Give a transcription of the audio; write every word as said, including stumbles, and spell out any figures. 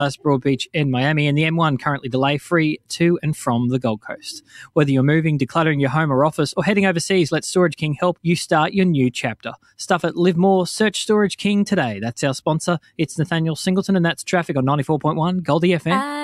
Broadbeach in Miami, and the M one currently delay-free to and from the Gold Coast. Whether you're moving, decluttering your home or office, or heading overseas, let Storage King help you start your new chapter. Stuff it, live more, search Storage King today. That's our sponsor. It's Nathaniel Singleton, and that's traffic on ninety-four point one Goldie F M.